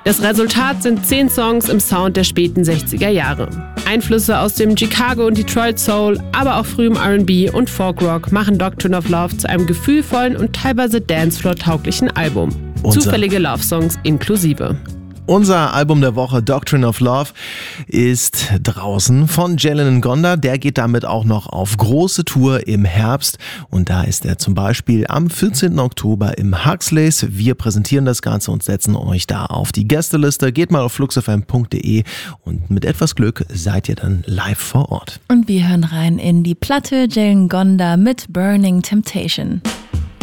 Das Resultat sind 10 Songs im Sound der späten 60er Jahre. Einflüsse aus dem Chicago und Detroit Soul, aber auch frühem R&B und Folkrock machen Doctrine of Love zu einem gefühlvollen und teilweise Dancefloor-tauglichen Album. Zufällige Love-Songs inklusive. Unser Album der Woche, Doctrine of Love, ist draußen von Jalen Ngonda. Der geht damit auch noch auf große Tour im Herbst. Und da ist er zum Beispiel am 14. Oktober im Huxleys. Wir präsentieren das Ganze und setzen euch da auf die Gästeliste. Geht mal auf fluxfm.de und mit etwas Glück seid ihr dann live vor Ort. Und wir hören rein in die Platte Jalen Ngonda mit Burning Temptation.